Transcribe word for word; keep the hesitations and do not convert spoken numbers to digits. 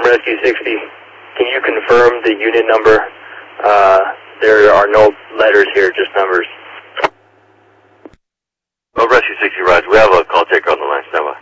Rescue sixty, can you confirm the unit number? Uh, there are no letters here, just numbers. Well, Rescue sixty, Rise. We have a call taker on the line. Stand by.